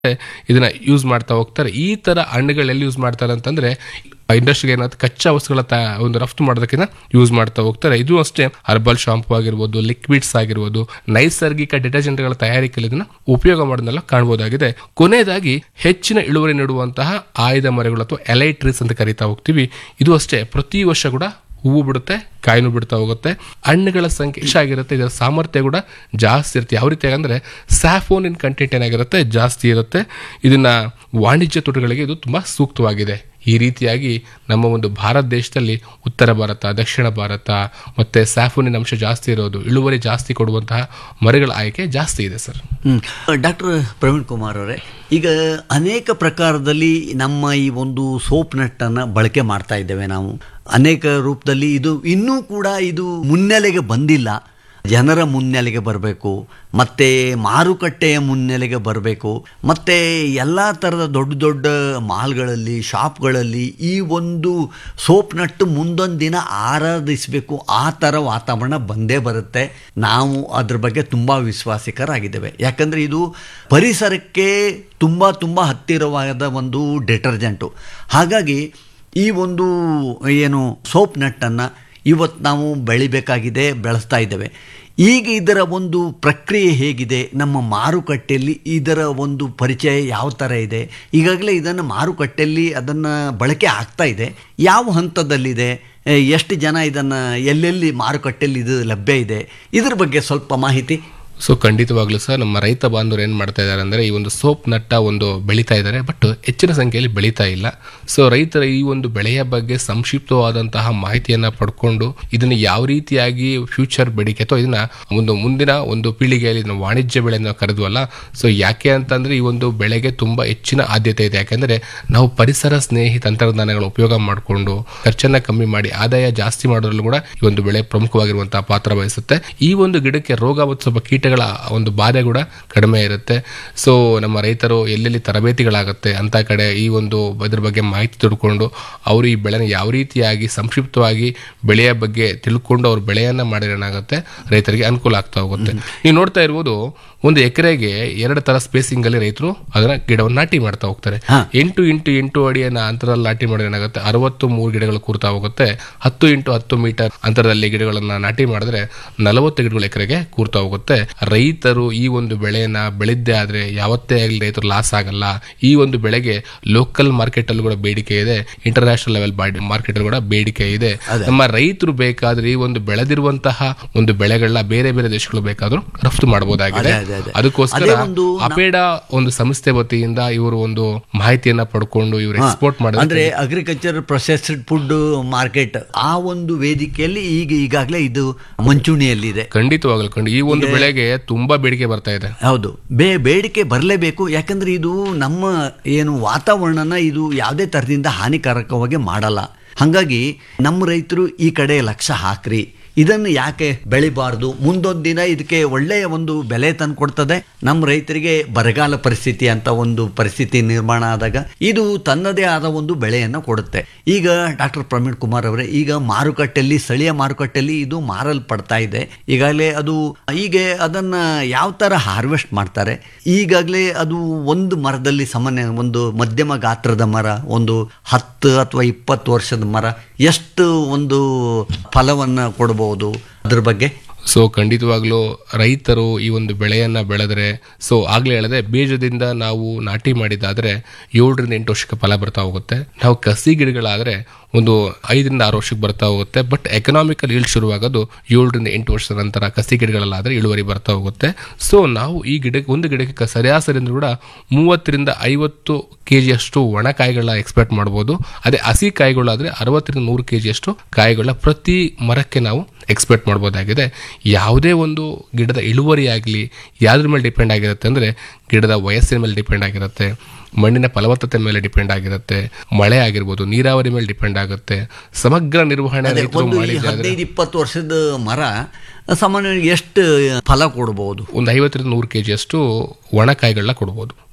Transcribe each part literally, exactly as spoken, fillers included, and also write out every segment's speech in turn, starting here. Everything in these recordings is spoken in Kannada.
ಇದನ್ನ ಯೂಸ್ ಮಾಡ್ತಾ ಹೋಗ್ತಾರೆ. ಈ ತರ ಹಣ್ಣುಗಳೆಲ್ಲಿ ಯೂಸ್ ಮಾಡ್ತಾರೆ ಅಂತಂದ್ರೆ ಇಂಡಸ್ಟ್ರಿಗೆ ಏನಾದ್ರು ಕಚ್ಚಾ ವಸ್ತುಗಳ ತ ಒಂದು ರಫ್ತು ಮಾಡೋದಕ್ಕಿಂತ ಯೂಸ್ ಮಾಡ್ತಾ ಹೋಗ್ತಾರೆ. ಇದು ಅಷ್ಟೇ ಹರ್ಬಲ್ ಶಾಂಪೂ ಆಗಿರ್ಬೋದು, ಲಿಕ್ವಿಡ್ಸ್ ಆಗಿರ್ಬೋದು, ನೈಸರ್ಗಿಕ ಡಿಟರ್ಜೆಂಟ್ಗಳ ತಯಾರಿಕೆಯಲ್ಲಿ ಇದನ್ನ ಉಪಯೋಗ ಮಾಡೋದನ್ನೆಲ್ಲ ಕಾಣಬಹುದಾಗಿದೆ. ಕೊನೆಯದಾಗಿ ಹೆಚ್ಚಿನ ಇಳುವರಿ ನೀಡುವಂತಹ ಆಯ್ದ ಮರಗಳು ಅಥವಾ ಎಲೈಟ್ರೀಸ್ ಅಂತ ಕರಿತಾ ಹೋಗ್ತೀವಿ. ಇದು ಅಷ್ಟೇ ಪ್ರತಿ ವರ್ಷ ಕೂಡ ಹೂವು ಬಿಡುತ್ತೆ, ಕಾಯಿನೂ ಬಿಡ್ತಾ ಹೋಗುತ್ತೆ. ಹಣ್ಣುಗಳ ಸಂಖ್ಯೆ ಹೆಚ್ಚಾಗಿರುತ್ತೆ, ಇದರ ಸಾಮರ್ಥ್ಯ ಕೂಡ ಜಾಸ್ತಿ ಇರುತ್ತೆ. ಯಾವ ರೀತಿ ಅಂದ್ರೆ ಸ್ಯಾಫೋನಿನ್ ಕಂಟೆಂಟ್ ಏನಾಗಿರುತ್ತೆ ಜಾಸ್ತಿ ಇರುತ್ತೆ. ಇದನ್ನ ವಾಣಿಜ್ಯ ತೋಟಗಳಿಗೆ ಇದು ತುಂಬಾ ಸೂಕ್ತವಾಗಿದೆ. ಈ ರೀತಿಯಾಗಿ ನಮ್ಮ ಒಂದು ಭಾರತ ದೇಶದಲ್ಲಿ ಉತ್ತರ ಭಾರತ, ದಕ್ಷಿಣ ಭಾರತ ಮತ್ತೆ ಸ್ಯಾಫೋನಿನ್ ಅಂಶ ಜಾಸ್ತಿ ಇರೋದು, ಇಳುವರಿ ಜಾಸ್ತಿ ಕೊಡುವಂತಹ ಮರಗಳ ಆಯ್ಕೆ ಜಾಸ್ತಿ ಇದೆ ಸರ್. ಡಾಕ್ಟರ್ ಪ್ರವೀಣ್ ಕುಮಾರ್ ಅವರೇ, ಈಗ ಅನೇಕ ಪ್ರಕಾರದಲ್ಲಿ ನಮ್ಮ ಈ ಒಂದು ಸೋಪ್ ನಟ್ಟನ್ನು ಬಳಕೆ ಮಾಡ್ತಾ ಇದ್ದೇವೆ ನಾವು ಅನೇಕ ರೂಪದಲ್ಲಿ. ಇದು ಇನ್ನೂ ಕೂಡ ಇದು ಮುನ್ನೆಲೆಗೆ ಬಂದಿಲ್ಲ, ಜನರ ಮುನ್ನೆಲೆಗೆ ಬರಬೇಕು, ಮತ್ತು ಮಾರುಕಟ್ಟೆಯ ಮುನ್ನೆಲೆಗೆ ಬರಬೇಕು, ಮತ್ತು ಎಲ್ಲ ಥರದ ದೊಡ್ಡ ದೊಡ್ಡ ಮಾಲ್ಗಳಲ್ಲಿ, ಶಾಪ್ಗಳಲ್ಲಿ ಈ ಒಂದು ಸೋಪ್ ನಟ್ಟು ಮುಂದೊಂದು ದಿನ ಆರಾಧಿಸಬೇಕು. ಆ ಥರ ವಾತಾವರಣ ಬಂದೇ ಬರುತ್ತೆ. ನಾವು ಅದ್ರ ಬಗ್ಗೆ ತುಂಬ ವಿಶ್ವಾಸಿಕರಾಗಿದ್ದೇವೆ. ಯಾಕಂದರೆ ಇದು ಪರಿಸರಕ್ಕೆ ತುಂಬ ತುಂಬ ಹತ್ತಿರವಾದ ಒಂದು ಡಿಟರ್ಜೆಂಟು. ಹಾಗಾಗಿ ಈ ಒಂದು ಏನು ಸೋಪ್ ನಟ್ಟನ್ನು ಇವತ್ತು ನಾವು ಬೆಳಿಬೇಕಾಗಿದೆ, ಬೆಳೆಸ್ತಾ ಇದ್ದೇವೆ. ಈಗ ಇದರ ಒಂದು ಪ್ರಕ್ರಿಯೆ ಹೇಗಿದೆ, ನಮ್ಮ ಮಾರುಕಟ್ಟೆಯಲ್ಲಿ ಇದರ ಒಂದು ಪರಿಚಯ ಯಾವ ಥರ ಇದೆ, ಈಗಾಗಲೇ ಇದನ್ನು ಮಾರುಕಟ್ಟೆಯಲ್ಲಿ ಅದನ್ನು ಬಳಕೆ ಆಗ್ತಾ ಇದೆ, ಯಾವ ಹಂತದಲ್ಲಿದೆ, ಎಷ್ಟು ಜನ ಇದನ್ನು ಎಲ್ಲೆಲ್ಲಿ ಮಾರುಕಟ್ಟೆಯಲ್ಲಿ ಇದು ಲಭ್ಯ ಇದೆ, ಇದ್ರ ಬಗ್ಗೆ ಸ್ವಲ್ಪ ಮಾಹಿತಿ. ಸೊ ಖಂಡಿತವಾಗ್ಲೂ ಸರ್, ನಮ್ಮ ರೈತ ಬಾಂಧವರು ಏನು ಮಾಡ್ತಾ ಇದ್ದಾರೆ ಅಂದರೆ ಈ ಒಂದು ಸೋಪ್ ನಟ್ಟ ಒಂದು ಬೆಳೀತಾ ಇದ್ದಾರೆ, ಬಟ್ ಹೆಚ್ಚಿನ ಸಂಖ್ಯೆಯಲ್ಲಿ ಬೆಳೀತಾ ಇಲ್ಲ. ಸೊ ರೈತರ ಈ ಒಂದು ಬೆಳೆಯ ಬಗ್ಗೆ ಸಂಕ್ಷಿಪ್ತವಾದಂತಹ ಮಾಹಿತಿಯನ್ನು ಪಡ್ಕೊಂಡು ಇದನ್ನು ಯಾವ ರೀತಿಯಾಗಿ ಫ್ಯೂಚರ್ ಬೇಡಿಕೆ ಅಥವಾ ಇದನ್ನ ಒಂದು ಮುಂದಿನ ಒಂದು ಪೀಳಿಗೆಯಲ್ಲಿ ಇದನ್ನು ವಾಣಿಜ್ಯ ಬೆಳೆ ನಾವು ಕರೆದ್ವಲ್ಲ, ಸೊ ಯಾಕೆ ಅಂತಂದ್ರೆ ಈ ಒಂದು ಬೆಳೆಗೆ ತುಂಬಾ ಹೆಚ್ಚಿನ ಆದ್ಯತೆ ಇದೆ. ಯಾಕೆಂದ್ರೆ ನಾವು ಪರಿಸರ ಸ್ನೇಹಿ ತಂತ್ರಜ್ಞಾನಗಳ ಉಪಯೋಗ ಮಾಡಿಕೊಂಡು ಖರ್ಚನ್ನ ಕಮ್ಮಿ ಮಾಡಿ ಆದಾಯ ಜಾಸ್ತಿ ಮಾಡೋದ್ರಲ್ಲೂ ಕೂಡ ಈ ಒಂದು ಬೆಳೆ ಪ್ರಮುಖವಾಗಿರುವಂತಹ ಪಾತ್ರ ವಹಿಸುತ್ತೆ. ಈ ಒಂದು ಗಿಡಕ್ಕೆ ರೋಗ ಮತ್ತು ಸ್ವಲ್ಪ ಕೀಟ ಒಂದು ಬಾಧೆ ಕೂಡ ಕಡಿಮೆ ಇರುತ್ತೆ. ಸೊ ನಮ್ಮ ರೈತರು ಎಲ್ಲೆಲ್ಲಿ ತರಬೇತಿಗಳಾಗುತ್ತೆ ಅಂತ ಕಡೆ ಈ ಒಂದು ಅದ್ರ ಬಗ್ಗೆ ಮಾಹಿತಿ ತಿಳ್ಕೊಂಡು ಅವರು ಈ ಬೆಳೆನ ಯಾವ ರೀತಿಯಾಗಿ ಸಂಕ್ಷಿಪ್ತವಾಗಿ ಬೆಳೆಯ ಬಗ್ಗೆ ತಿಳ್ಕೊಂಡು ಅವ್ರ ಬೆಳೆಯನ್ನ ಮಾಡಿರೋನಾಗುತ್ತೆ, ರೈತರಿಗೆ ಅನುಕೂಲ ಆಗ್ತಾ ಹೋಗುತ್ತೆ. ನೀವು ನೋಡ್ತಾ ಇರ್ಬೋದು, ಒಂದು ಎಕರೆಗೆ ಎರಡು ತರ ಸ್ಪೇಸಿಂಗ್ ಅಲ್ಲಿ ರೈತರು ಅದನ್ನ ಗಿಡವನ್ನು ನಾಟಿ ಮಾಡ್ತಾ ಹೋಗ್ತಾರೆ. ಎಂಟು ಇಂಟು ಎಂಟು ಅಡಿಯನ್ನ ಅಂತರದಲ್ಲಿ ನಾಟಿ ಮಾಡಿದ್ರೆ ಏನಾಗುತ್ತೆ, ಅರವತ್ತು ಮೂರು ಗಿಡಗಳು ಕೂರ್ತಾ ಹೋಗುತ್ತೆ. ಹತ್ತು ಇಂಟು ಹತ್ತು ಮೀಟರ್ ಅಂತರದಲ್ಲಿ ಗಿಡಗಳನ್ನ ನಾಟಿ ಮಾಡಿದ್ರೆ ನಲವತ್ತು ಗಿಡಗಳು ಎಕರೆಗೆ ಕೂರ್ತಾ ಹೋಗುತ್ತೆ. ರೈತರು ಈ ಒಂದು ಬೆಳೆಯನ್ನ ಬೆಳೆದ್ದೇ ಆದ್ರೆ ಯಾವತ್ತೇ ಆಗಲಿ ರೈತರು ಲಾಸ್ ಆಗಲ್ಲ. ಈ ಒಂದು ಬೆಳೆಗೆ ಲೋಕಲ್ ಮಾರ್ಕೆಟ್ ಅಲ್ಲಿ ಕೂಡ ಬೇಡಿಕೆ ಇದೆ, ಇಂಟರ್ನ್ಯಾಷನಲ್ ಲೆವೆಲ್ ಮಾರ್ಕೆಟ್ ಅಲ್ಲಿ ಕೂಡ ಬೇಡಿಕೆ ಇದೆ. ನಮ್ಮ ರೈತರು ಬೇಕಾದ್ರೆ ಈ ಒಂದು ಬೆಳೆದಿರುವಂತಹ ಒಂದು ಬೆಳೆಗಳನ್ನ ಬೇರೆ ಬೇರೆ ದೇಶಗಳು ಬೇಕಾದ್ರೂ ರಫ್ತು ಮಾಡಬಹುದಾಗಿದೆ. ಅದಕ್ಕೋಸ್ಕರ ಅಪೇಡಾ ಒಂದು ಸಂಸ್ಥೆ ವತಿಯಿಂದ ಇವರು ಒಂದು ಮಾಹಿತಿಯನ್ನ ಪಡ್ಕೊಂಡು ಇವರು ಎಕ್ಸ್ಪೋರ್ಟ್ ಮಾಡಿದ್ರೆ ಅಂದ್ರೆ ಅಗ್ರಿಕಲ್ಚರ್ ಪ್ರೊಸೆಸ್ಡ್ ಫುಡ್ ಮಾರ್ಕೆಟ್ ಆ ಒಂದು ವೇದಿಕೆಯಲ್ಲಿ ಈಗ ಈಗಾಗಲೇ ಇದು ಮುಂಚೂಣಿಯಲ್ಲಿದೆ. ಖಂಡಿತವಾಗಲು ಕಂಡು ಈ ಒಂದು ಬೆಳೆಗೆ ತುಂಬಾ ಬೇಡಿಕೆ ಬರ್ತಾ ಇದೆ. ಹೌದು, ಬೇ ಬೇಡಿಕೆ ಬರಲೇಬೇಕು. ಯಾಕಂದ್ರೆ ಇದು ನಮ್ಮ ಏನು ವಾತಾವರಣನ ಇದು ಯಾವುದೇ ತರದಿಂದ ಹಾನಿಕಾರಕವಾಗಿ ಮಾಡಲ್ಲ. ಹಾಗಾಗಿ ನಮ್ಮ ರೈತರು ಈ ಕಡೆ ಲಕ್ಷ್ಯ ಹಾಕ್ರಿ. ಇದನ್ನು ಯಾಕೆ ಬೆಳಿಬಾರ್ದು, ಮುಂದೊಂದು ದಿನ ಇದಕ್ಕೆ ಒಳ್ಳೆಯ ಒಂದು ಬೆಲೆ ತಂದು ಕೊಡ್ತದೆ. ನಮ್ಮ ರೈತರಿಗೆ ಬರಗಾಲ ಪರಿಸ್ಥಿತಿ ಅಂತ ಒಂದು ಪರಿಸ್ಥಿತಿ ನಿರ್ಮಾಣ ಆದಾಗ ಇದು ತನ್ನದೇ ಆದ ಒಂದು ಬೆಳೆಯನ್ನು ಕೊಡುತ್ತೆ. ಈಗ ಡಾಕ್ಟರ್ ಪ್ರವೀಣ್ ಕುಮಾರ್ ಅವರೇ, ಈಗ ಮಾರುಕಟ್ಟೆಯಲ್ಲಿ ಸ್ಥಳೀಯ ಮಾರುಕಟ್ಟೆಯಲ್ಲಿ ಇದು ಮಾರಲ್ಪಡ್ತಾ ಇದೆ. ಈಗಾಗಲೇ ಅದು ಹೀಗೆ ಅದನ್ನ ಯಾವ ತರ ಹಾರ್ವೆಸ್ಟ್ ಮಾಡ್ತಾರೆ, ಈಗಾಗಲೇ ಅದು ಒಂದು ಮರದಲ್ಲಿ ಸಾಮಾನ್ಯ ಒಂದು ಮಧ್ಯಮ ಗಾತ್ರದ ಮರ, ಒಂದು ಹತ್ತು ಅಥವಾ ಇಪ್ಪತ್ತು ವರ್ಷದ ಮರ ಎಷ್ಟು ಒಂದು ಫಲವನ್ನು ಕೊಡಬಹುದು, ಅದ್ರ ಬಗ್ಗೆ. ಸೊ ಖಂಡಿತವಾಗ್ಲೂ ರೈತರು ಈ ಒಂದು ಬೆಳೆಯನ್ನ ಬೆಳೆದ್ರೆ, ಸೊ ಆಗ್ಲೇ ಹೇಳಿದೆ ಬೀಜದಿಂದ ನಾವು ನಾಟಿ ಮಾಡಿದಾದ್ರೆ ಏಳರಿಂದ ಎಂಟು ವರ್ಷಕ್ಕೆ ಫಲ ಬರ್ತಾ ಹೋಗುತ್ತೆ. ನಾವು ಕಸಿ ಗಿಡಗಳಾದ್ರೆ ಒಂದು ಐದರಿಂದ ಆರು ವರ್ಷಕ್ಕೆ ಬರ್ತಾ ಹೋಗುತ್ತೆ. ಬಟ್ ಎಕನಾಮಿಕಲ್ ಈಲ್ಡ್ ಶುರುವಾಗೋದು ಏಳರಿಂದ ಎಂಟು ವರ್ಷದ ನಂತರ ಕಸಿ ಗಿಡಗಳಲ್ಲಾದ್ರೆ ಇಳುವರಿ ಬರ್ತಾ ಹೋಗುತ್ತೆ. ಸೊ ನಾವು ಈ ಗಿಡಕ್ಕೆ ಒಂದು ಗಿಡಕ್ಕೆ ಸರಾಸರಿ ಅಂದ್ರೂ ಕೂಡ ಮೂವತ್ತರಿಂದ ಐವತ್ತು ಕೆಜಿ ಅಷ್ಟು ಒಣ ಕಾಯಿಗಳನ್ನ ಎಕ್ಸ್ಪೆಕ್ಟ್ ಮಾಡ್ಬೋದು. ಅದೇ ಹಸಿ ಕಾಯಿಗಳಾದ್ರೆ ಅರವತ್ತರಿಂದ ನೂರು ಕೆಜಿ ಅಷ್ಟು ಕಾಯಿಗಳನ್ನ ಪ್ರತಿ ಮರಕ್ಕೆ ನಾವು ಎಕ್ಸ್ಪೆಕ್ಟ್ ಮಾಡ್ಬೋದಾಗಿದೆ. ಯಾವುದೇ ಒಂದು ಗಿಡದ ಇಳುವರಿ ಆಗಲಿ ಯಾವ್ದ್ರ ಮೇಲೆ ಡಿಪೆಂಡ್ ಆಗಿರುತ್ತೆ ಅಂದ್ರೆ ಗಿಡದ ವಯಸ್ಸಿನ ಮೇಲೆ ಡಿಪೆಂಡ್ ಆಗಿರುತ್ತೆ, ಮಣ್ಣಿನ ಫಲವತ್ತತೆ ಮೇಲೆ ಡಿಪೆಂಡ್ ಆಗಿರುತ್ತೆ, ಮಳೆ ಆಗಿರ್ಬೋದು, ನೀರಾವರಿ ಮೇಲೆ ಡಿಪೆಂಡ್ ಆಗುತ್ತೆ. ಸಮಗ್ರ ನಿರ್ವಹಣೆ ಹದಿನೈದು ಇಪ್ಪತ್ತು ವರ್ಷದ ಮರ ಸಾಮಾನ್ಯವಾಗಿ ಎಷ್ಟು ಫಲ ಕೊಡಬಹುದು? ಒಂದು ಐವತ್ತರಿಂದ ನೂರು ಕೆಜಿ ಅಷ್ಟು ಒಣ ಕಾಯಿಗಳನ್ನ ಕೊಡಬಹುದು.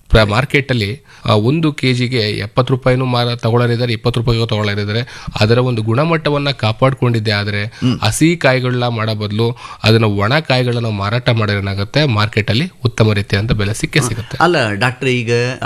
ಮಾರ್ಕೆಟ್ ಅಲ್ಲಿ ಆ, ಒಂದು ಕೆಜಿಗೆ ಎಪ್ಪತ್ತು ರೂಪಾಯಿನೂ ಮಾರ ತಗೊಳ್ಳೋರಿದ್ದಾರೆ, ಇಪ್ಪತ್ತು ರೂಪಾಯಿಗೂ ತಗೊಳ್ಳೋರಿದ್ದಾರೆ. ಅದರ ಒಂದು ಗುಣಮಟ್ಟವನ್ನ ಕಾಪಾಡ್ಕೊಂಡಿದ್ದೆ ಆದ್ರೆ ಹಸಿ ಕಾಯಿಗಳನ್ನ ಮಾಡೋ ಬದಲು ಅದನ್ನ ಒಣ ಕಾಯಿಗಳನ್ನ ಮಾರಾಟ ಮಾಡೋದೇನಾಗುತ್ತೆ, ಮಾರ್ಕೆಟ್ ಅಲ್ಲಿ ಉತ್ತಮ ರೀತಿಯಾದಂತ ಬೆಲೆ ಸಿಕ್ಕೇ ಸಿಗುತ್ತೆ. ಅಲ್ಲ ಡಾಕ್ಟರ್, ಈಗ